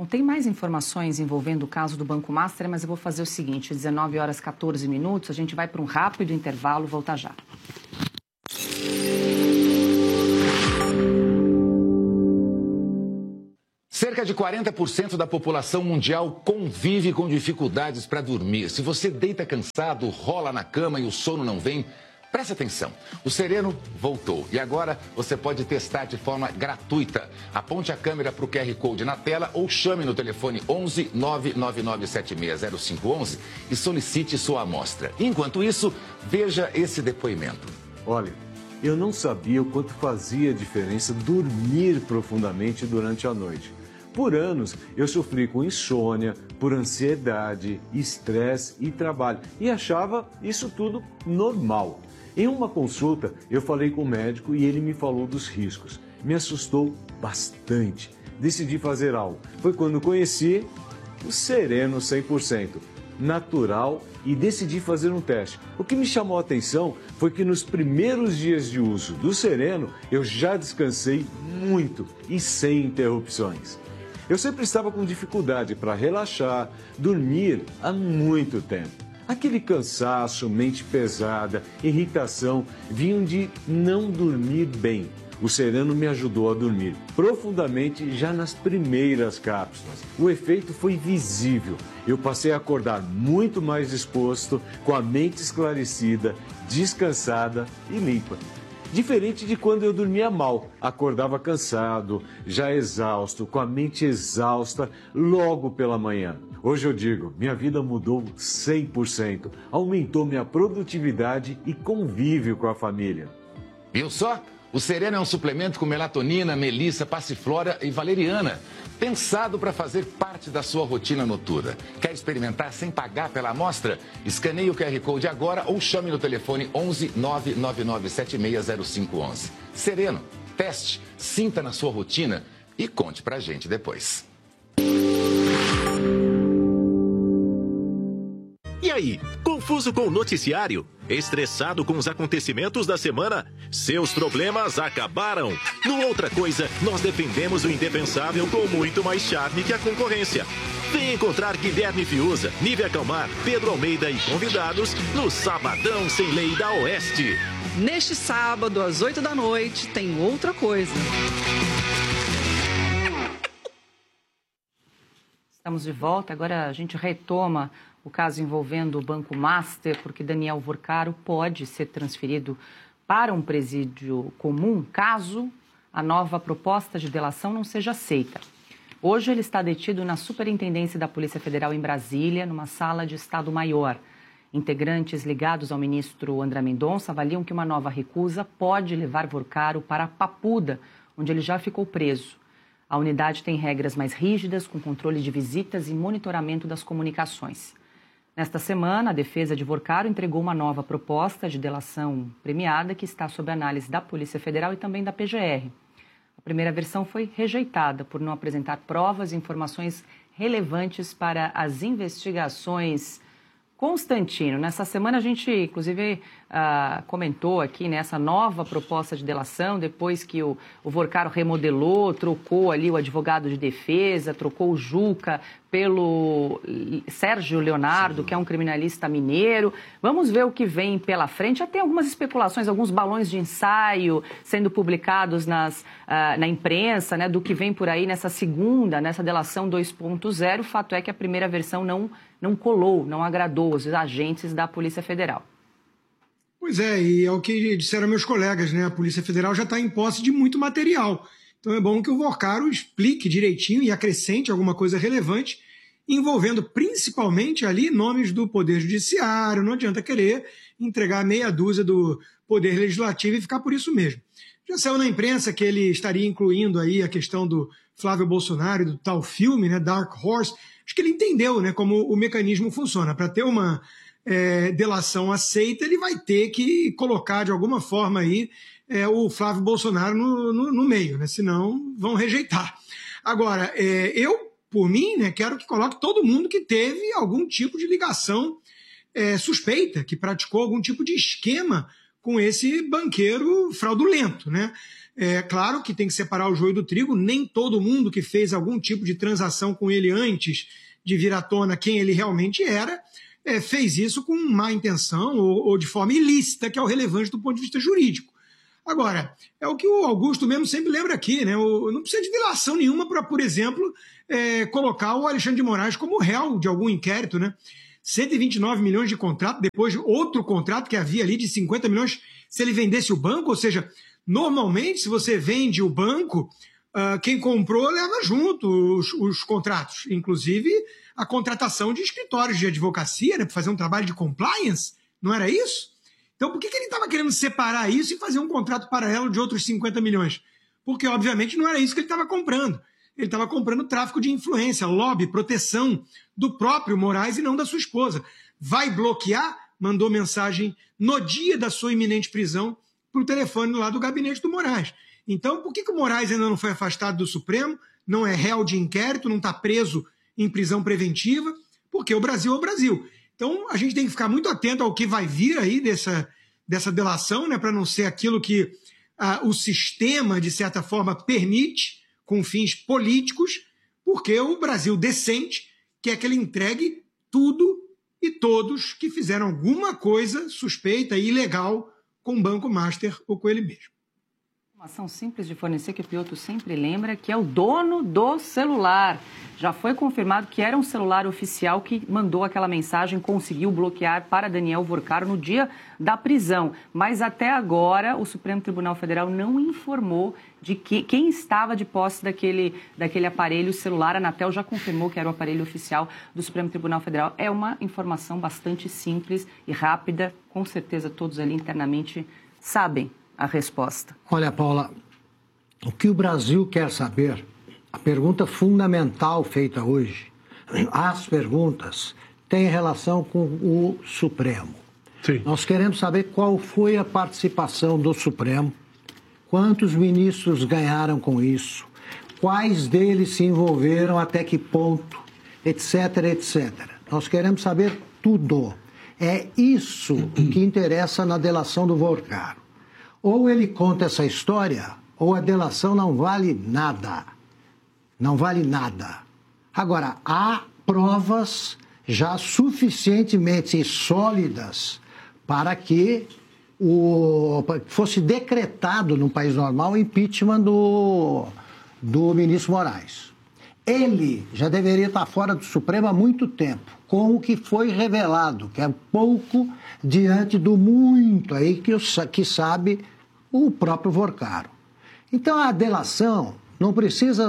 Bom, tem mais informações envolvendo o caso do Banco Master, mas eu vou fazer o seguinte, 19h14, a gente vai para um rápido intervalo, volta já. Cerca de 40% da população mundial convive com dificuldades para dormir. Se você deita cansado, rola na cama e o sono não vem, preste atenção. O Sereno voltou e agora você pode testar de forma gratuita. Aponte a câmera para o QR Code na tela ou chame no telefone 11 999760511 e solicite sua amostra. Enquanto isso, veja esse depoimento. Olha, eu não sabia o quanto fazia diferença dormir profundamente durante a noite. Por anos, eu sofri com insônia, por ansiedade, estresse e trabalho e achava isso tudo normal. Em uma consulta, eu falei com o médico e ele me falou dos riscos. Me assustou bastante. Decidi fazer algo. Foi quando conheci o Sereno 100%, natural, e decidi fazer um teste. O que me chamou a atenção foi que nos primeiros dias de uso do Sereno, eu já descansei muito e sem interrupções. Eu sempre estava com dificuldade para relaxar, dormir há muito tempo. Aquele cansaço, mente pesada, irritação, vinham de não dormir bem. O Sereno me ajudou a dormir profundamente já nas primeiras cápsulas. O efeito foi visível. Eu passei a acordar muito mais disposto, com a mente esclarecida, descansada e limpa. Diferente de quando eu dormia mal, acordava cansado, já exausto, com a mente exausta logo pela manhã. Hoje eu digo, minha vida mudou 100%, aumentou minha produtividade e convívio com a família. Viu só? O Sereno é um suplemento com melatonina, melissa, passiflora e valeriana, pensado para fazer parte da sua rotina noturna. Quer experimentar sem pagar pela amostra? Escaneie o QR Code agora ou chame no telefone 11 999760511. Sereno, teste, sinta na sua rotina e conte pra gente depois. E aí, confuso com o noticiário? Estressado com os acontecimentos da semana? Seus problemas acabaram. No Outra Coisa, nós defendemos o indefensável com muito mais charme que a concorrência. Vem encontrar Guilherme Fiuza, Nívia Calmar, Pedro Almeida e convidados no Sabadão Sem Lei da Oeste. Neste sábado, às 8 da noite, tem Outra Coisa. Estamos de volta, agora a gente retoma o caso envolvendo o Banco Master, porque Daniel Vorcaro pode ser transferido para um presídio comum, caso a nova proposta de delação não seja aceita. Hoje ele está detido na Superintendência da Polícia Federal em Brasília, numa sala de Estado-Maior. Integrantes ligados ao ministro André Mendonça avaliam que uma nova recusa pode levar Vorcaro para Papuda, onde ele já ficou preso. A unidade tem regras mais rígidas, com controle de visitas e monitoramento das comunicações. Nesta semana, a defesa de Vorcaro entregou uma nova proposta de delação premiada que está sob análise da Polícia Federal e também da PGR. A primeira versão foi rejeitada por não apresentar provas e informações relevantes para as investigações. Constantino, nessa semana a gente, inclusive, comentou aqui nessa nova proposta de delação, depois que o Vorcaro remodelou, trocou ali o advogado de defesa, trocou o Juca pelo Sérgio Leonardo, que é um criminalista mineiro. Vamos ver o que vem pela frente. Já tem algumas especulações, alguns balões de ensaio sendo publicados na imprensa, né, do que vem por aí nessa delação 2.0. O fato é que a primeira versão não colou, não agradou os agentes da Polícia Federal. Pois é, e é o que disseram meus colegas, né? A Polícia Federal já está em posse de muito material. Então é bom que o Vorcaro explique direitinho e acrescente alguma coisa relevante, envolvendo principalmente ali nomes do Poder Judiciário. Não adianta querer entregar meia dúzia do Poder Legislativo e ficar por isso mesmo. Já saiu na imprensa que ele estaria incluindo aí a questão do Flávio Bolsonaro e do tal filme, né, Dark Horse. Acho que ele entendeu, né, como o mecanismo funciona. Para ter uma delação aceita, ele vai ter que colocar de alguma forma aí o Flávio Bolsonaro no meio, né? Senão vão rejeitar. Agora, eu, por mim, né, quero que coloque todo mundo que teve algum tipo de ligação suspeita, que praticou algum tipo de esquema com esse banqueiro fraudulento, né? É claro que tem que separar o joio do trigo, nem todo mundo que fez algum tipo de transação com ele antes de vir à tona quem ele realmente era, fez isso com má intenção ou de forma ilícita, que é o relevante do ponto de vista jurídico. Agora, é o que o Augusto mesmo sempre lembra aqui, né? Não precisa de dilação nenhuma para, por exemplo, colocar o Alexandre de Moraes como réu de algum inquérito, né? 129 milhões de contrato, depois outro contrato que havia ali de 50 milhões se ele vendesse o banco, ou seja, normalmente se você vende o banco, quem comprou leva junto os contratos, inclusive a contratação de escritórios de advocacia, né, para fazer um trabalho de compliance, não era isso? Então por que ele estava querendo separar isso e fazer um contrato paralelo de outros 50 milhões? Porque obviamente não era isso que ele estava comprando. Ele estava comprando tráfico de influência, lobby, proteção do próprio Moraes e não da sua esposa. Vai bloquear? Mandou mensagem no dia da sua iminente prisão para o telefone lá do gabinete do Moraes. Então, por que o Moraes ainda não foi afastado do Supremo? Não é réu de inquérito, não está preso em prisão preventiva? Porque o Brasil é o Brasil. Então, a gente tem que ficar muito atento ao que vai vir aí dessa delação, né, para não ser aquilo que o sistema, de certa forma, permite, com fins políticos, porque o Brasil decente quer que ele entregue tudo e todos que fizeram alguma coisa suspeita e ilegal com o Banco Master ou com ele mesmo. Uma ação simples de fornecer que o Piotr sempre lembra, que é o dono do celular. Já foi confirmado que era um celular oficial que mandou aquela mensagem, conseguiu bloquear para Daniel Vorcaro no dia da prisão. Mas até agora o Supremo Tribunal Federal não informou de quem estava de posse daquele aparelho celular. A Anatel já confirmou que era o aparelho oficial do Supremo Tribunal Federal. É uma informação bastante simples e rápida. Com certeza todos ali internamente sabem a resposta. Olha, Paula, o que o Brasil quer saber, a pergunta fundamental feita hoje, as perguntas têm relação com o Supremo. Sim. Nós queremos saber qual foi a participação do Supremo, quantos ministros ganharam com isso, quais deles se envolveram, até que ponto, etc, etc. Nós queremos saber tudo. É isso que interessa na delação do Vorcaro. Ou ele conta essa história, ou a delação não vale nada. Não vale nada. Agora, há provas já suficientemente sólidas para que fosse decretado no país normal o impeachment do ministro Moraes. Ele já deveria estar fora do Supremo há muito tempo, com o que foi revelado, que é pouco diante do muito aí que sabe o próprio Vorcaro. Então a delação não precisa...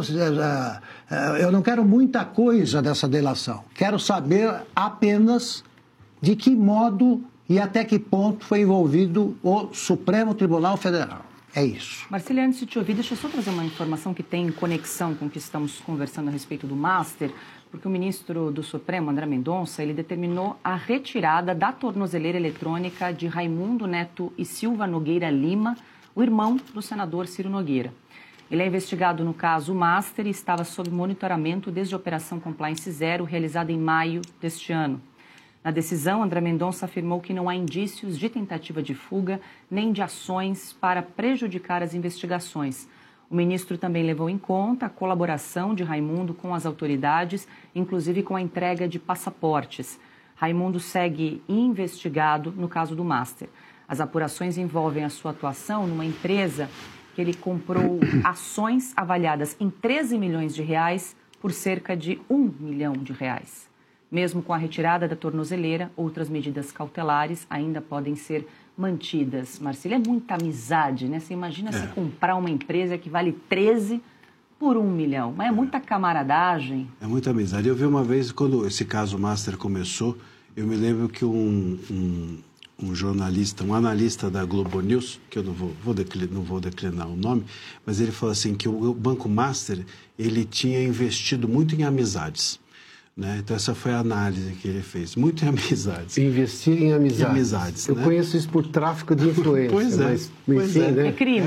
eu não quero muita coisa dessa delação. Quero saber apenas de que modo e até que ponto foi envolvido o Supremo Tribunal Federal. É isso. Marcília, antes de te ouvir, deixa eu só trazer uma informação que tem conexão com o que estamos conversando a respeito do Master, porque o ministro do Supremo, André Mendonça, ele determinou a retirada da tornozeleira eletrônica de Raimundo Neto e Silva Nogueira Lima, o irmão do senador Ciro Nogueira. Ele é investigado no caso Master e estava sob monitoramento desde a Operação Compliance Zero, realizada em maio deste ano. Na decisão, André Mendonça afirmou que não há indícios de tentativa de fuga nem de ações para prejudicar as investigações. O ministro também levou em conta a colaboração de Raimundo com as autoridades, inclusive com a entrega de passaportes. Raimundo segue investigado no caso do Master. As apurações envolvem a sua atuação numa empresa que ele comprou ações avaliadas em 13 milhões de reais por cerca de R$1 milhão. Mesmo com a retirada da tornozeleira, outras medidas cautelares ainda podem ser mantidas. Marcília, é muita amizade, né? Você imagina você comprar uma empresa que vale 13 por R$1 milhão. Mas é muita camaradagem. É muita amizade. Eu vi uma vez, quando esse caso Master começou, eu me lembro que um jornalista, um analista da Globo News, que eu não vou declinar o nome, mas ele falou assim que o Banco Master, ele tinha investido muito em amizades. Né? Então essa foi a análise que ele fez, muito em amizades. Investir em amizades. Eu conheço isso por tráfico de influência. Pois é. Mas, enfim, né? É crime.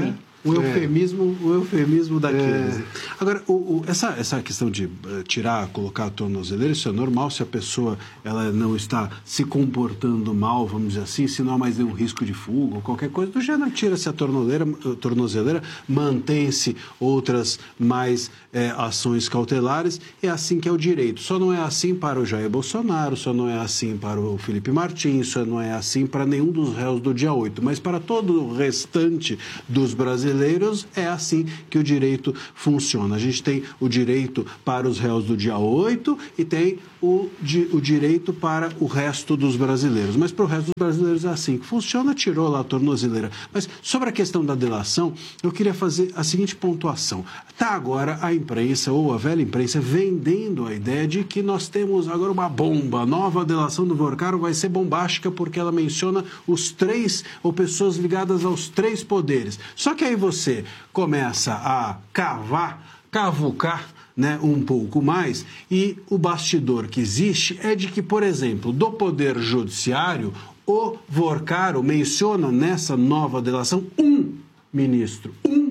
O eufemismo daqueles. Agora, essa questão de tirar, colocar a tornozeleira, isso é normal se a pessoa ela não está se comportando mal, vamos dizer assim, se não há mais nenhum risco de fuga ou qualquer coisa do gênero, tira-se a tornozeleira, mantém-se outras mais ações cautelares. É assim que é o direito. Só não é assim para o Jair Bolsonaro, só não é assim para o Felipe Martins, só não é assim para nenhum dos réus do dia 8, mas para todo o restante dos brasileiros é assim que o direito funciona. A gente tem o direito para os réus do dia 8 e tem o direito para o resto dos brasileiros. Mas para o resto dos brasileiros é assim que funciona, tirou lá a tornozeleira. Mas sobre a questão da delação, eu queria fazer a seguinte pontuação. Está agora a imprensa, ou a velha imprensa, vendendo a ideia de que nós temos agora uma bomba. A nova delação do Vorcaro vai ser bombástica porque ela menciona os 3, ou pessoas ligadas aos 3 poderes. Só que aí você começa a cavucar, né, um pouco mais, e o bastidor que existe é de que, por exemplo, do Poder Judiciário, o Vorcaro menciona nessa nova delação um ministro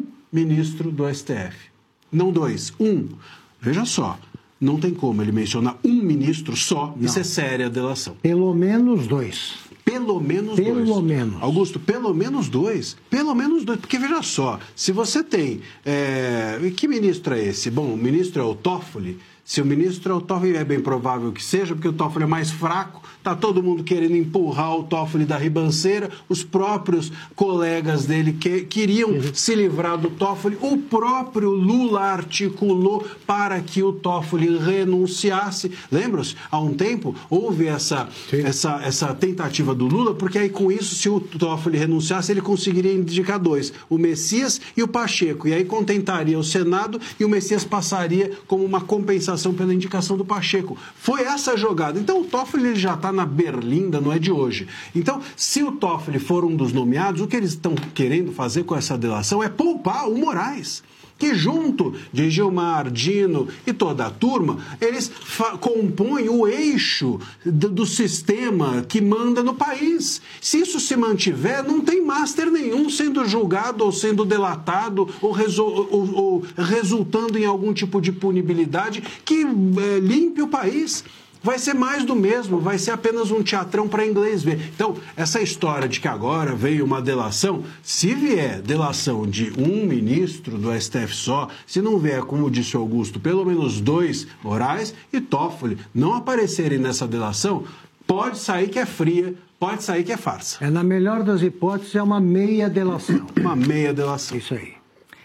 do STF. Não 2, 1. Veja só, não tem como ele mencionar um ministro só, não. Isso é séria a delação. Pelo menos 2. Pelo menos 2. Pelo menos. Augusto, pelo menos 2. Pelo menos 2. Porque, veja só, se você tem... Que ministro é esse? Bom, o ministro é o Toffoli. Se o ministro é o Toffoli, é bem provável que seja, porque o Toffoli é mais fraco, está todo mundo querendo empurrar o Toffoli da ribanceira, os próprios colegas dele queriam se livrar do Toffoli, o próprio Lula articulou para que o Toffoli renunciasse. Lembra-se? Há um tempo houve essa tentativa do Lula, porque aí com isso, se o Toffoli renunciasse, ele conseguiria indicar 2, o Messias e o Pacheco, e aí contentaria o Senado e o Messias passaria como uma compensação pela indicação do Pacheco. Foi essa a jogada. Então o Toffoli ele já está na berlinda, não é de hoje. Então, se o Toffoli for um dos nomeados, o que eles estão querendo fazer com essa delação é poupar o Moraes, que junto de Gilmar, Dino e toda a turma, eles compõem o eixo do sistema que manda no país. Se isso se mantiver, não tem master nenhum sendo julgado ou sendo delatado ou resultando em algum tipo de punibilidade que limpe o país. Vai ser mais do mesmo, vai ser apenas um teatrão para inglês ver. Então, essa história de que agora veio uma delação, se vier delação de um ministro do STF só, se não vier, como disse o Augusto, pelo menos 2, Moraes e Toffoli, não aparecerem nessa delação, pode sair que é fria, pode sair que é farsa. Na melhor das hipóteses, é uma meia delação. Uma meia delação. Isso aí.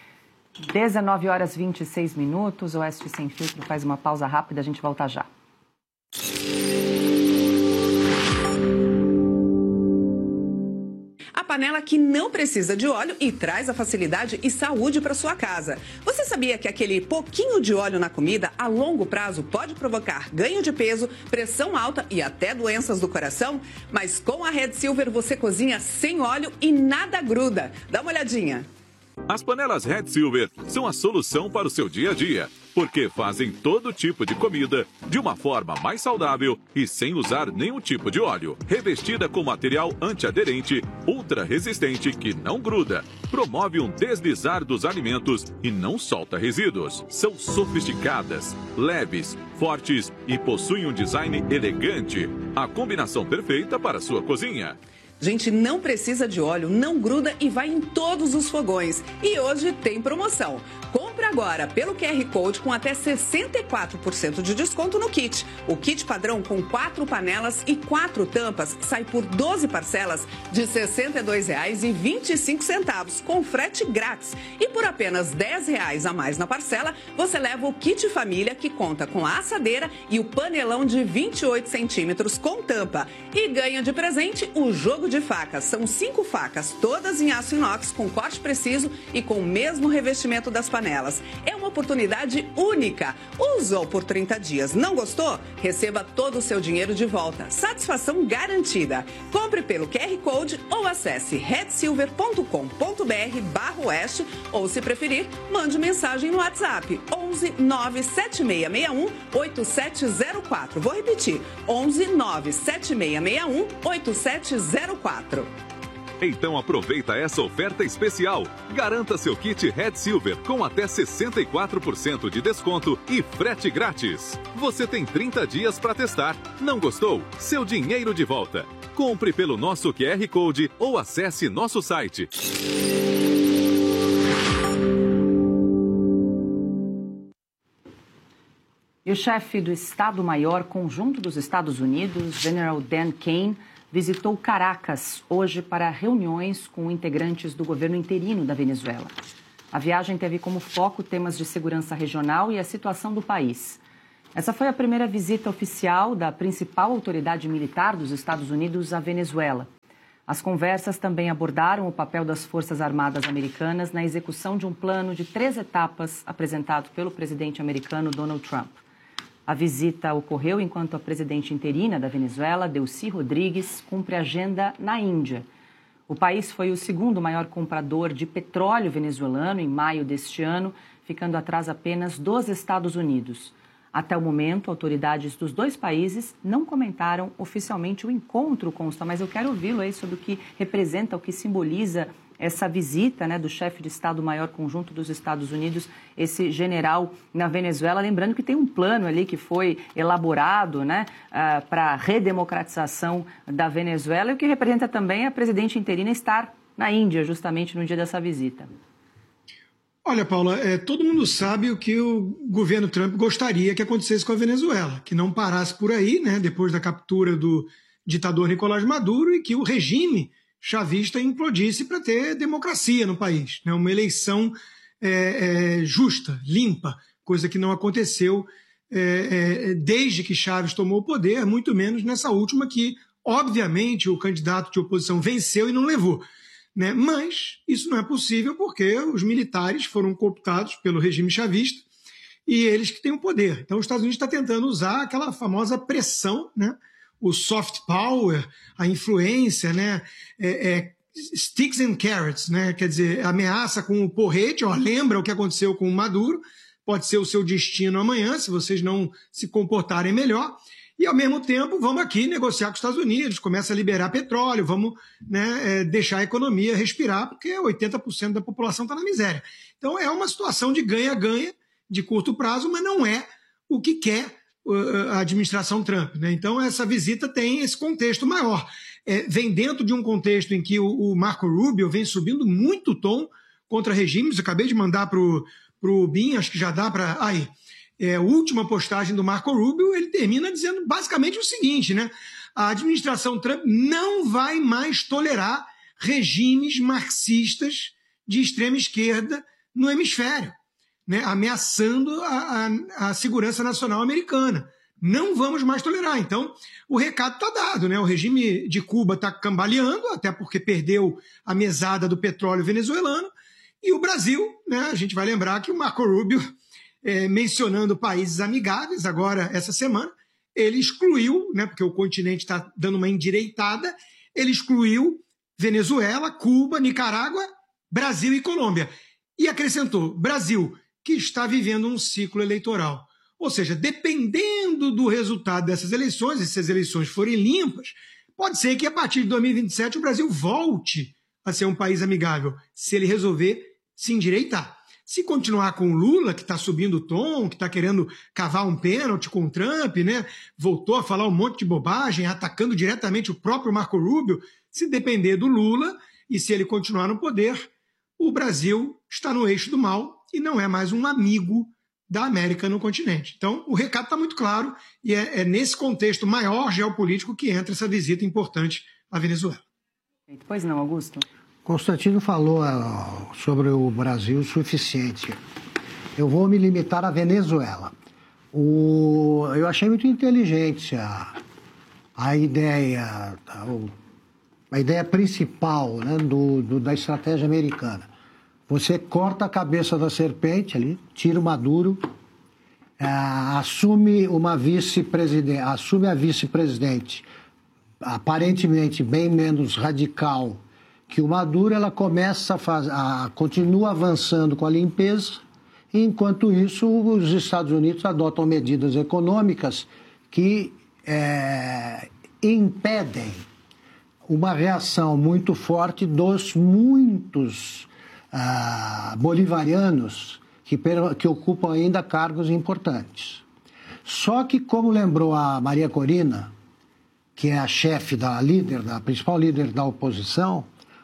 19h26. Oeste Sem Filtro faz uma pausa rápida, a gente volta já. A panela que não precisa de óleo e traz a facilidade e saúde para sua casa. Você sabia que aquele pouquinho de óleo na comida, a longo prazo, pode provocar ganho de peso, pressão alta e até doenças do coração? Mas com a Red Silver você cozinha sem óleo e nada gruda. Dá uma olhadinha. As panelas Red Silver são a solução para o seu dia a dia, porque fazem todo tipo de comida de uma forma mais saudável e sem usar nenhum tipo de óleo. Revestida com material antiaderente, ultra resistente que não gruda, promove um deslizar dos alimentos e não solta resíduos. São sofisticadas, leves, fortes e possuem um design elegante. A combinação perfeita para a sua cozinha. Gente, não precisa de óleo, não gruda e vai em todos os fogões. E hoje tem promoção. Compre agora pelo QR Code com até 64% de desconto no kit. O kit padrão com 4 panelas e 4 tampas sai por 12 parcelas de R$ 62,25 com frete grátis. E por apenas R$ 10 a mais na parcela, você leva o kit família que conta com a assadeira e o panelão de 28 centímetros com tampa. E ganha de presente o jogo de facas. São 5 facas, todas em aço inox com corte preciso e com o mesmo revestimento das panelas. É uma oportunidade única. Usou por 30 dias, não gostou? Receba todo o seu dinheiro de volta. Satisfação garantida. Compre pelo QR Code ou acesse redsilver.com.br/oeste ou, se preferir, mande mensagem no WhatsApp 11 97661 8704. Vou repetir, 11 97661 8704. Então aproveita essa oferta especial. Garanta seu kit Red Silver com até 64% de desconto e frete grátis. Você tem 30 dias para testar. Não gostou? Seu dinheiro de volta. Compre pelo nosso QR Code ou acesse nosso site. E o chefe do Estado-Maior Conjunto dos Estados Unidos, General Dan Kane, visitou Caracas hoje para reuniões com integrantes do governo interino da Venezuela. A viagem teve como foco temas de segurança regional e a situação do país. Essa foi a primeira visita oficial da principal autoridade militar dos Estados Unidos à Venezuela. As conversas também abordaram o papel das Forças Armadas americanas na execução de um plano de 3 etapas apresentado pelo presidente americano Donald Trump. A visita ocorreu enquanto a presidente interina da Venezuela, Delcy Rodrigues, cumpre agenda na Índia. O país foi o segundo maior comprador de petróleo venezuelano em maio deste ano, ficando atrás apenas dos Estados Unidos. Até o momento, autoridades dos 2 países não comentaram oficialmente o encontro, consta, mas eu quero ouvi-lo aí sobre o que representa, o que simboliza essa visita, né, do chefe de Estado-Maior Conjunto dos Estados Unidos, esse general na Venezuela. Lembrando que tem um plano ali que foi elaborado, né, para a redemocratização da Venezuela, e o que representa também a presidente interina estar na Índia, justamente no dia dessa visita. Olha, Paula, todo mundo sabe o que o governo Trump gostaria que acontecesse com a Venezuela, que não parasse por aí, né, depois da captura do ditador Nicolás Maduro, e que o regime chavista implodisse para ter democracia no país, né, uma eleição justa, limpa, coisa que não aconteceu desde que Chávez tomou o poder, muito menos nessa última que, obviamente, o candidato de oposição venceu e não levou. Né? Mas isso não é possível porque os militares foram cooptados pelo regime chavista e eles que têm o poder. Então os Estados Unidos está tentando usar aquela famosa pressão, né? O soft power, a influência, né? Sticks and carrots, né? Quer dizer, ameaça com o porrete, lembra o que aconteceu com o Maduro, pode ser o seu destino amanhã, se vocês não se comportarem melhor. E, ao mesmo tempo, vamos aqui negociar com os Estados Unidos, começa a liberar petróleo, vamos, né, deixar a economia respirar, porque 80% da população está na miséria. Então, é uma situação de ganha-ganha, de curto prazo, mas não é o que quer a administração Trump. Né? Então, essa visita tem esse contexto maior. Vem dentro de um contexto em que o Marco Rubio vem subindo muito o tom contra regimes. Eu acabei de mandar para o BIM, acho que já dá para... A última postagem do Marco Rubio, ele termina dizendo basicamente o seguinte, né? A administração Trump não vai mais tolerar regimes marxistas de extrema esquerda no hemisfério, né? Ameaçando a segurança nacional americana. Não vamos mais tolerar. Então, o recado está dado, né? O regime de Cuba está cambaleando, até porque perdeu a mesada do petróleo venezuelano, e o Brasil, né? A gente vai lembrar que o Marco Rubio... mencionando países amigáveis, agora, essa semana, ele excluiu, né, porque o continente está dando uma endireitada, ele excluiu Venezuela, Cuba, Nicarágua, Brasil e Colômbia. E acrescentou, Brasil, que está vivendo um ciclo eleitoral. Ou seja, dependendo do resultado dessas eleições, e se as eleições forem limpas, pode ser que a partir de 2027 o Brasil volte a ser um país amigável, se ele resolver se endireitar. Se continuar com o Lula, que está subindo o tom, que está querendo cavar um pênalti com o Trump, né? Voltou a falar um monte de bobagem, atacando diretamente o próprio Marco Rubio, se depender do Lula e se ele continuar no poder, o Brasil está no eixo do mal e não é mais um amigo da América no continente. Então, o recado está muito claro e é nesse contexto maior geopolítico que entra essa visita importante à Venezuela. Pois não, Augusto? Constantino falou sobre o Brasil o suficiente. Eu vou me limitar à Venezuela. Eu achei muito inteligente a ideia principal, né, da estratégia americana. Você corta a cabeça da serpente ali, tira o Maduro, assume a vice-presidente, aparentemente bem menos radical que o Maduro, ela continua avançando com a limpeza, e enquanto isso os Estados Unidos adotam medidas econômicas que impedem uma reação muito forte dos muitos bolivarianos que ocupam ainda cargos importantes. Só que, como lembrou a Maria Corina, que é a chefe da principal líder da oposição,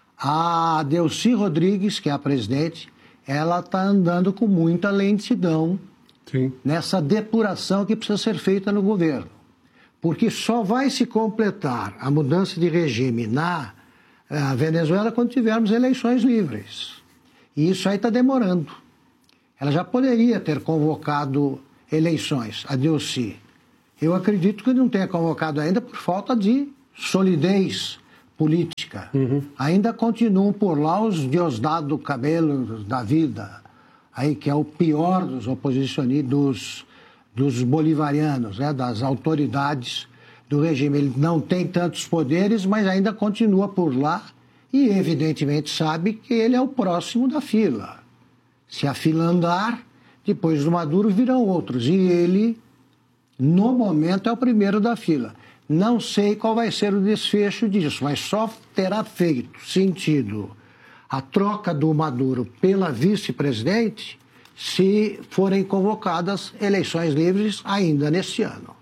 a Delcy Rodrigues, que é a presidente, ela está andando com muita lentidão nessa depuração que precisa ser feita no governo. Porque só vai se completar a mudança de regime na Venezuela quando tivermos eleições livres. E isso aí está demorando. Ela já poderia ter convocado eleições, a Delcy. Eu acredito que não tenha convocado ainda por falta de solidez política. Ainda continuam por lá os Diosdado Cabello da vida, aí, que é o pior dos oposicionistas, dos bolivarianos, né, das autoridades do regime. Ele não tem tantos poderes, mas ainda continua por lá e, evidentemente, sabe que ele é o próximo da fila. Se a fila andar, depois do Maduro virão outros. E ele, no momento, é o primeiro da fila. Não sei qual vai ser o desfecho disso, mas só terá feito sentido a troca do Maduro pela vice-presidente se forem convocadas eleições livres ainda neste ano.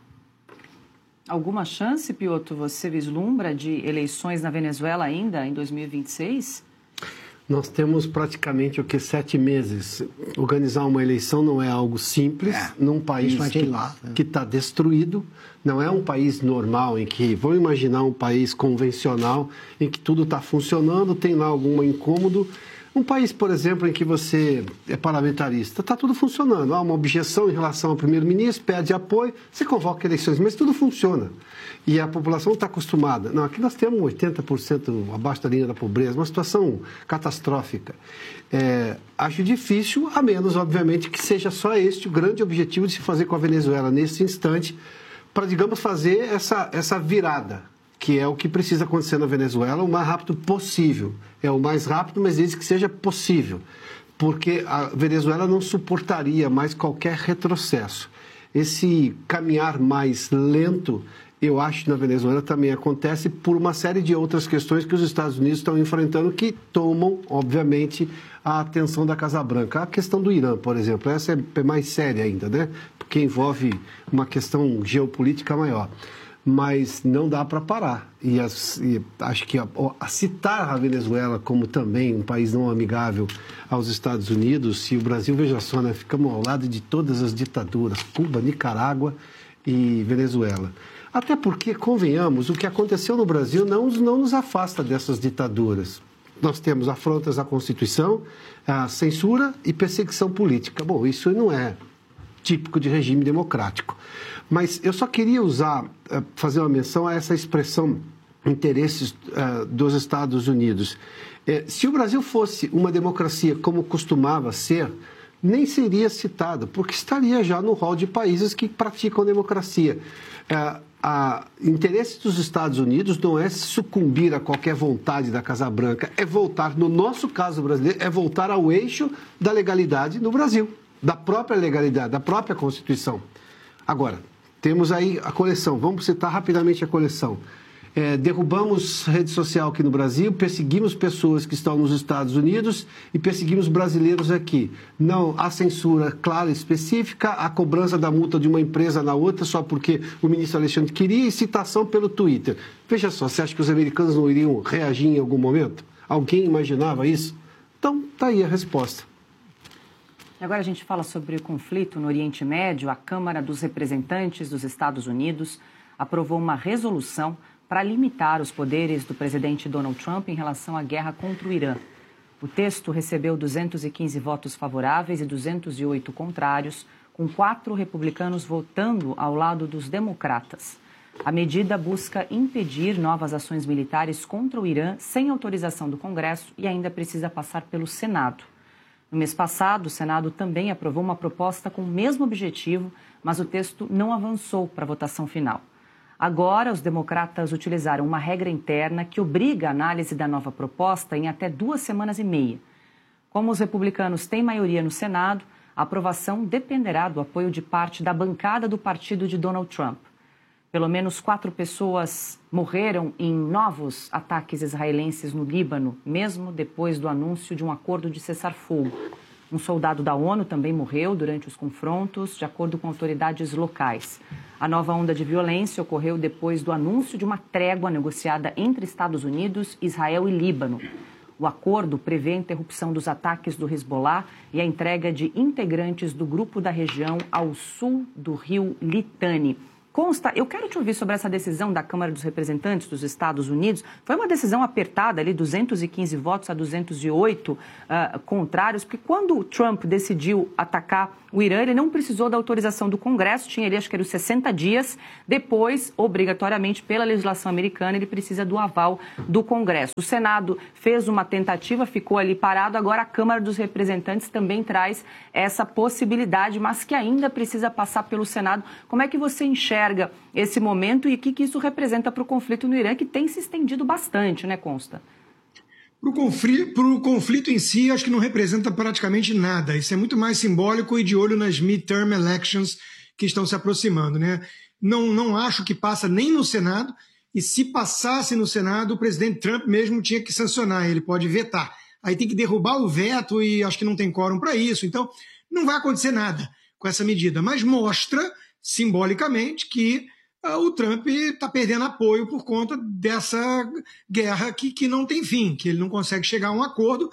Alguma chance, Piotr, você vislumbra de eleições na Venezuela ainda em 2026? Nós temos praticamente 7 meses. Organizar uma eleição não é algo simples num país que está destruído. Não é um país normal em que, vamos imaginar um país convencional em que tudo está funcionando, tem lá algum incômodo. Um país, por exemplo, em que você é parlamentarista, está tudo funcionando. Há uma objeção em relação ao primeiro-ministro, pede apoio, você convoca eleições, mas tudo funciona. E a população está acostumada. Não, aqui nós temos 80% abaixo da linha da pobreza, uma situação catastrófica. Acho difícil, a menos, obviamente, que seja só este o grande objetivo de se fazer com a Venezuela nesse instante, para, digamos, fazer essa virada, que é o que precisa acontecer na Venezuela o mais rápido possível. É o mais rápido, mas desde que seja possível, porque a Venezuela não suportaria mais qualquer retrocesso. Esse caminhar mais lento, eu acho que na Venezuela também acontece por uma série de outras questões que os Estados Unidos estão enfrentando que tomam, obviamente, a atenção da Casa Branca. A questão do Irã, por exemplo, essa é mais séria ainda, né? Porque envolve uma questão geopolítica maior. Mas não dá para parar. E acho que a citar a Venezuela como também um país não amigável aos Estados Unidos, se o Brasil, veja só, né, ficamos ao lado de todas as ditaduras, Cuba, Nicarágua e Venezuela. Até porque, convenhamos, o que aconteceu no Brasil não nos afasta dessas ditaduras. Nós temos afrontas à Constituição, a censura e perseguição política. Bom, isso não é típico de regime democrático. Mas eu só queria fazer uma menção a essa expressão interesses dos Estados Unidos. Se o Brasil fosse uma democracia como costumava ser, nem seria citado, porque estaria já no rol de países que praticam democracia. Interesse dos Estados Unidos não é sucumbir a qualquer vontade da Casa Branca, é voltar, no nosso caso brasileiro, é voltar ao eixo da legalidade no Brasil, da própria legalidade, da própria Constituição. Agora, temos aí a coleção, vamos citar rapidamente a coleção. Derrubamos rede social aqui no Brasil, perseguimos pessoas que estão nos Estados Unidos e perseguimos brasileiros aqui. Não há censura clara e específica, a cobrança da multa de uma empresa na outra só porque o ministro Alexandre queria e citação pelo Twitter. Veja só, você acha que os americanos não iriam reagir em algum momento? Alguém imaginava isso? Então, está aí a resposta. Agora a gente fala sobre o conflito no Oriente Médio. A Câmara dos Representantes dos Estados Unidos aprovou uma resolução para limitar os poderes do presidente Donald Trump em relação à guerra contra o Irã. O texto recebeu 215 votos favoráveis e 208 contrários, com 4 republicanos votando ao lado dos democratas. A medida busca impedir novas ações militares contra o Irã sem autorização do Congresso e ainda precisa passar pelo Senado. No mês passado, o Senado também aprovou uma proposta com o mesmo objetivo, mas o texto não avançou para a votação final. Agora, os democratas utilizaram uma regra interna que obriga a análise da nova proposta em até 2 semanas e meia. Como os republicanos têm maioria no Senado, a aprovação dependerá do apoio de parte da bancada do partido de Donald Trump. Pelo menos 4 pessoas morreram em novos ataques israelenses no Líbano, mesmo depois do anúncio de um acordo de cessar-fogo. Um soldado da ONU também morreu durante os confrontos, de acordo com autoridades locais. A nova onda de violência ocorreu depois do anúncio de uma trégua negociada entre Estados Unidos, Israel e Líbano. O acordo prevê a interrupção dos ataques do Hezbollah e a entrega de integrantes do grupo da região ao sul do rio Litani. Consta, eu quero te ouvir sobre essa decisão da Câmara dos Representantes dos Estados Unidos. Foi uma decisão apertada ali, 215 votos a 208 contrários, porque quando o Trump decidiu atacar o Irã, ele não precisou da autorização do Congresso, tinha ali, acho que era os 60 dias. Depois, obrigatoriamente, pela legislação americana, ele precisa do aval do Congresso. O Senado fez uma tentativa, ficou ali parado, agora a Câmara dos Representantes também traz essa possibilidade, mas que ainda precisa passar pelo Senado. Como é que você enxerga esse momento e o que isso representa para o conflito no Irã, que tem se estendido bastante, né, Consta? Para o conflito em si, acho que não representa praticamente nada. Isso é muito mais simbólico e de olho nas midterm elections que estão se aproximando, né? Não acho que passa nem no Senado, e se passasse no Senado, o presidente Trump mesmo tinha que sancionar, ele pode vetar. Aí tem que derrubar o veto e acho que não tem quórum para isso. Então, não vai acontecer nada com essa medida, mas mostra simbolicamente que o Trump está perdendo apoio por conta dessa guerra que não tem fim, que ele não consegue chegar a um acordo,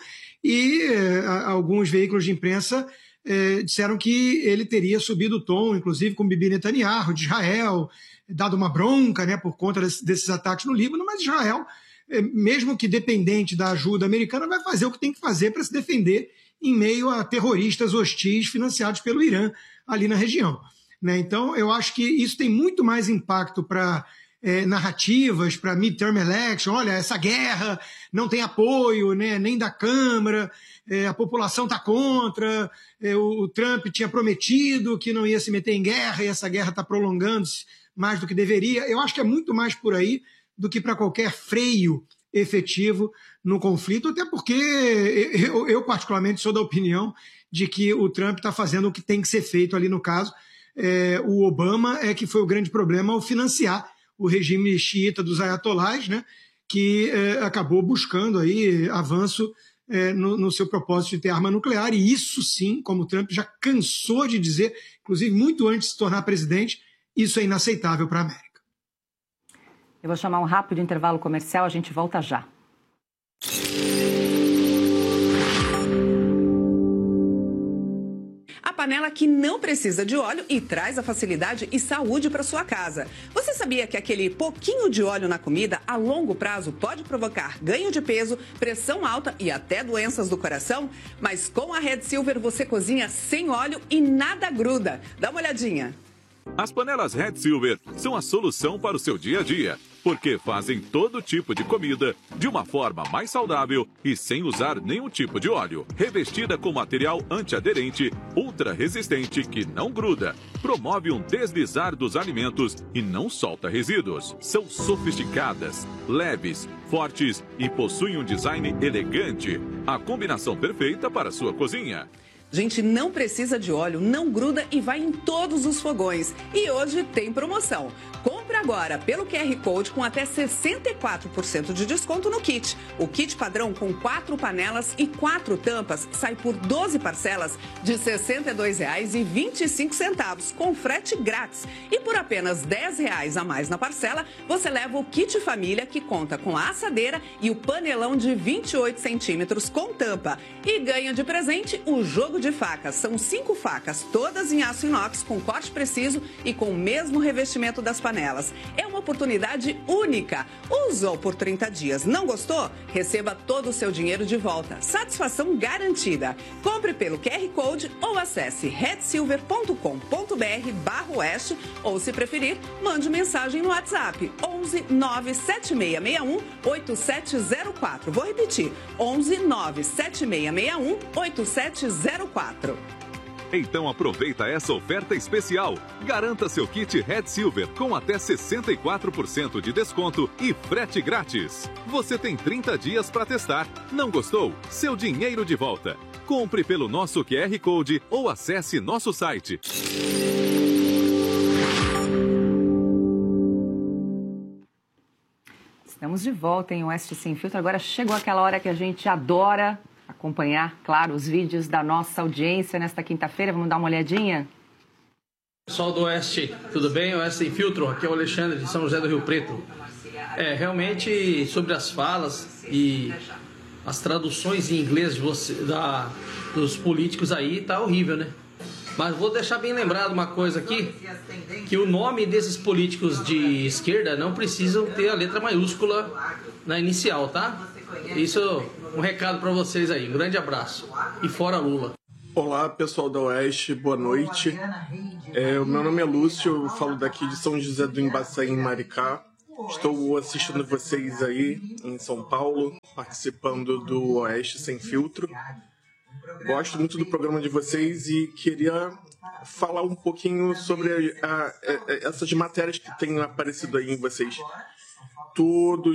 e alguns veículos de imprensa disseram que ele teria subido o tom, inclusive com Bibi Netanyahu, de Israel, dado uma bronca, né, por conta desses ataques no Líbano, mas Israel, mesmo que dependente da ajuda americana, vai fazer o que tem que fazer para se defender em meio a terroristas hostis financiados pelo Irã ali na região. Então, eu acho que isso tem muito mais impacto para narrativas, para midterm election. Olha, essa guerra não tem apoio, né, nem da Câmara, a população está contra, o Trump tinha prometido que não ia se meter em guerra e essa guerra está prolongando-se mais do que deveria. Eu acho que é muito mais por aí do que para qualquer freio efetivo no conflito, até porque eu particularmente sou da opinião de que o Trump está fazendo o que tem que ser feito ali no caso. O Obama que foi o grande problema ao financiar o regime xiita dos ayatolás, né, que acabou buscando aí avanço no seu propósito de ter arma nuclear, e isso sim, como o Trump já cansou de dizer, inclusive muito antes de se tornar presidente, isso é inaceitável para a América. Eu vou chamar um rápido intervalo comercial, a gente volta já. A panela que não precisa de óleo e traz a facilidade e saúde para sua casa. Você sabia que aquele pouquinho de óleo na comida, a longo prazo, pode provocar ganho de peso, pressão alta e até doenças do coração? Mas com a Red Silver você cozinha sem óleo e nada gruda. Dá uma olhadinha. As panelas Red Silver são a solução para o seu dia a dia, porque fazem todo tipo de comida de uma forma mais saudável e sem usar nenhum tipo de óleo. Revestida com material antiaderente, ultra resistente que não gruda, promove um deslizar dos alimentos e não solta resíduos. São sofisticadas, leves, fortes e possuem um design elegante. A combinação perfeita para a sua cozinha. Gente, não precisa de óleo, não gruda e vai em todos os fogões. E hoje tem promoção. Compre agora pelo QR Code com até 64% de desconto no kit. O kit padrão com 4 panelas e 4 tampas sai por 12 parcelas de R$ 62,25 com frete grátis. E por apenas R$ 10 a mais na parcela, você leva o kit família que conta com a assadeira e o panelão de 28 centímetros com tampa. E ganha de presente o jogo de facas. São 5 facas, todas em aço inox com corte preciso e com o mesmo revestimento das panelas. É uma oportunidade única. Usou por 30 dias, não gostou? Receba todo o seu dinheiro de volta. Satisfação garantida. Compre pelo QR Code ou acesse redsilver.com.br/oeste ou, se preferir, mande mensagem no WhatsApp 11 97661 8704. Vou repetir, 11 97661 8704. Então aproveita essa oferta especial. Garanta seu kit Red Silver com até 64% de desconto e frete grátis. Você tem 30 dias para testar. Não gostou? Seu dinheiro de volta. Compre pelo nosso QR Code ou acesse nosso site. Estamos de volta em Oeste Sem Filtro. Agora chegou aquela hora que a gente adora acompanhar, claro, os vídeos da nossa audiência nesta quinta-feira. Vamos dar uma olhadinha? Pessoal do Oeste, tudo bem? Oeste Sem Filtro, aqui é o Alexandre de São José do Rio Preto. Realmente, sobre as falas e as traduções em inglês dos políticos aí, tá horrível, né? Mas vou deixar bem lembrado uma coisa aqui, que o nome desses políticos de esquerda não precisam ter a letra maiúscula na inicial, tá? Isso é um recado para vocês aí. Um grande abraço. E fora Lula. Olá, pessoal da Oeste, boa noite. O meu nome é Lúcio, eu falo daqui de São José do Embaçaí, em Maricá. Estou assistindo vocês aí em São Paulo, participando do Oeste Sem Filtro. Gosto muito do programa de vocês e queria falar um pouquinho sobre essas matérias que têm aparecido aí em vocês. Todos